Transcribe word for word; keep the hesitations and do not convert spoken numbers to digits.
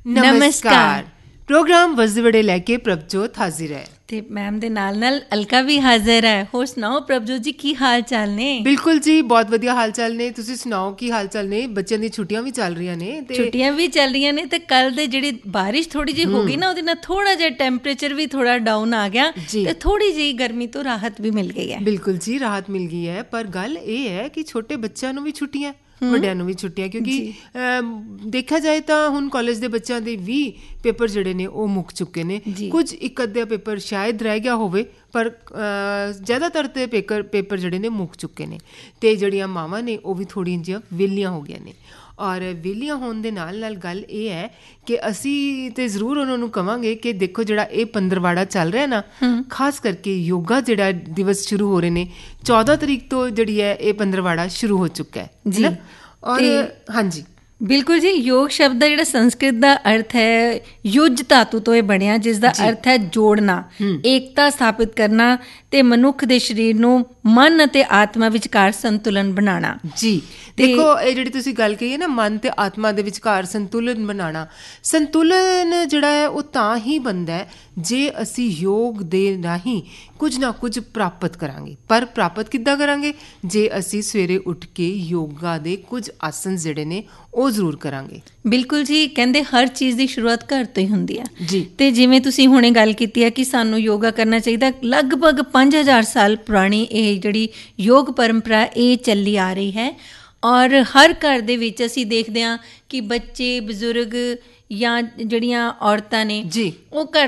ਨਮਸਕਾਰ। ਪ੍ਰੋਗਰਾਮ ਵਸਦੇ ਵੜੇ ਲੈ ਕੇ ਪ੍ਰਭਜੋਤ ਹਾਜ਼ਰ ਹੈ ਤੇ ਮੈਮ ਦੇ ਨਾਲ ਨਾਲ ਅਲਕਾ ਵੀ ਹਾਜ਼ਰ ਹੈ। ਹੋਰ ਸੁਣਾਓ ਪ੍ਰਭਜੋਤ ਜੀ, ਕੀ ਹਾਲ ਚਾਲ ਨੇ? ਬਿਲਕੁਲ ਜੀ, ਬਹੁਤ ਵਧੀਆ ਹਾਲ ਚਾਲ ਨੇ। ਤੁਸੀਂ ਸੁਣਾਓ ਕੀ ਹਾਲ ਚਾਲ ਨੇ? ਬੱਚਿਆਂ ਦੀ ਛੁੱਟੀਆਂ ਵੀ ਚੱਲ ਰਹੀਆਂ ਨੇ ਤੇ ਛੁੱਟੀਆਂ ਵੀ ਚੱਲ ਰਹੀਆਂ ਨੇ ਤੇ ਕੱਲ ਦੇ ਜਿਹੜੀ ਬਾਰਿਸ਼ ਥੋੜੀ ਜਿਹੀ ਹੋ ਗਈ ਨਾ, ਉਹਦੇ ਨਾਲ ਥੋੜਾ ਜਿਹਾ ਟੈਂਪਰੇਚਰ ਵੀ ਥੋੜਾ ਡਾਊਨ ਆ ਗਿਆ ਤੇ ਥੋੜੀ ਜਿਹੀ ਗਰਮੀ ਤੋਂ ਰਾਹਤ ਵੀ ਮਿਲ ਗਈ ਹੈ। ਬਿਲਕੁਲ ਜੀ, ਰਾਹਤ ਮਿਲ ਗਈ ਹੈ। ਪਰ ਗੱਲ ਇਹ ਹੈ ਕਿ ਛੋਟੇ ਬੱਚਿਆਂ ਨੂੰ ਵੀ ਛੁੱਟੀਆਂ, ਵੱਡਿਆਂ ਨੂੰ ਵੀ ਛੁੱਟੀਆਂ, ਕਿਉਂਕਿ ਦੇਖਿਆ ਜਾਏ ਤਾਂ ਹੁਣ ਕਾਲਜ ਦੇ ਬੱਚਿਆਂ ਦੇ ਵੀ ਪੇਪਰ ਜਿਹੜੇ ਨੇ ਉਹ ਮੁੱਕ ਚੁੱਕੇ ਨੇ। ਕੁਝ ਇੱਕ ਅੱਧਾ ਪੇਪਰ ਸ਼ਾਇਦ ਰਹਿ ਗਿਆ ਹੋਵੇ, ਪਰ ਜ਼ਿਆਦਾਤਰ ਤੇ ਪੇਪਰ ਪੇਪਰ ਜਿਹੜੇ ਨੇ ਮੁੱਕ ਚੁੱਕੇ ਨੇ ਅਤੇ ਜਿਹੜੀਆਂ ਮਾਵਾਂ ਨੇ ਉਹ ਵੀ ਥੋੜ੍ਹੀਆਂ ਜਿਹੀਆਂ ਵਿਹਲੀਆਂ ਹੋ ਗਈਆਂ ਨੇ। ਔਰ ਵਿਹਲੀਆਂ ਹੋਣ ਦੇ ਨਾਲ ਨਾਲ ਗੱਲ ਇਹ ਹੈ ਕਿ ਅਸੀਂ ਤਾਂ ਜ਼ਰੂਰ ਉਹਨਾਂ ਨੂੰ ਕਹਾਂਗੇ ਕਿ ਦੇਖੋ, ਜਿਹੜਾ ਇਹ ਪੰਦਰਵਾੜਾ ਚੱਲ ਰਿਹਾ ਨਾ, ਖਾਸ ਕਰਕੇ ਯੋਗਾ ਜਿਹੜਾ ਦਿਵਸ ਸ਼ੁਰੂ ਹੋ ਰਹੇ ਨੇ, ਚੌਦਾਂ ਤਰੀਕ ਤੋਂ ਜਿਹੜੀ ਹੈ ਇਹ ਪੰਦਰਵਾੜਾ ਸ਼ੁਰੂ ਹੋ ਚੁੱਕਾ ਹੈ ਜੀ। ਔਰ ਹਾਂਜੀ ਬਿਲਕੁਲ ਜੀ, ਯੋਗ ਸ਼ਬਦ ਦਾ ਜਿਹੜਾ ਸੰਸਕ੍ਰਿਤ ਦਾ ਅਰਥ ਹੈ ਯੁਜ ਧਾਤੂ ਤੋਂ ਇਹ ਬਣਿਆ, ਜਿਸ ਦਾ ਅਰਥ ਹੈ ਜੋੜਨਾ, ਏਕਤਾ ਸਥਾਪਿਤ ਕਰਨਾ ਤੇ ਮਨੁੱਖ ਦੇ ਸਰੀਰ ਨੂੰ ਮਨ ਅਤੇ ਆਤਮਾ ਵਿਚਕਾਰ ਸੰਤੁਲਨ ਬਣਾਉਣਾ ਜੀ। ਦੇਖੋ, ਇਹ ਜਿਹੜੀ ਤੁਸੀਂ ਗੱਲ ਕਹੀ ਹੈ ਨਾ, ਮਨ ਤੇ ਆਤਮਾ ਦੇ ਵਿਚਕਾਰ ਸੰਤੁਲਨ ਬਣਾਉਣਾ, ਸੰਤੁਲਨ ਜਿਹੜਾ ਹੈ ਉਹ ਤਾਂ ਹੀ ਬਣਦਾ ਹੈ ਜੇ ਅਸੀਂ ਯੋਗ ਦੇ ਰਾਹੀਂ ਕੁਝ ਨਾ ਕੁਝ ਪ੍ਰਾਪਤ ਕਰਾਂਗੇ। ਪਰ ਪ੍ਰਾਪਤ ਕਿੱਦਾਂ ਕਰਾਂਗੇ? ਜੇ ਅਸੀਂ ਸਵੇਰੇ ਉੱਠ ਕੇ ਯੋਗਾ ਦੇ ਕੁਝ ਆਸਨ ਜਿਹੜੇ ਨੇ ਉਹ ਜ਼ਰੂਰ ਕਰਾਂਗੇ। ਬਿਲਕੁਲ ਜੀ, ਕਹਿੰਦੇ ਹਰ ਚੀਜ਼ ਦੀ ਸ਼ੁਰੂਆਤ ਘਰ ਤੋਂ ਹੀ ਹੁੰਦੀ ਹੈ ਜੀ। ਤੇ ਜਿਵੇਂ ਤੁਸੀਂ ਹੁਣੇ ਗੱਲ ਕੀਤੀ ਹੈ ਕਿ ਸਾਨੂੰ ਯੋਗਾ ਕਰਨਾ ਚਾਹੀਦਾ, ਲਗਭਗ ਪੰਜ ਹਜ਼ਾਰ ਸਾਲ ਪੁਰਾਣੀ ਇਹ ਜਿਹੜੀ ਯੋਗ ਪਰੰਪਰਾ ਇਹ ਚੱਲੀ ਆ ਰਹੀ ਹੈ। ਔਰ ਹਰ ਘਰ ਦੇ ਵਿੱਚ ਅਸੀਂ ਦੇਖਦੇ ਹਾਂ ਕਿ ਬੱਚੇ, ਬਜ਼ੁਰਗ ਜਾਂ ਜਿਹੜੀਆਂ ਔਰਤਾਂ ਨੇ ਜੀ, ਉਹ ਘਰ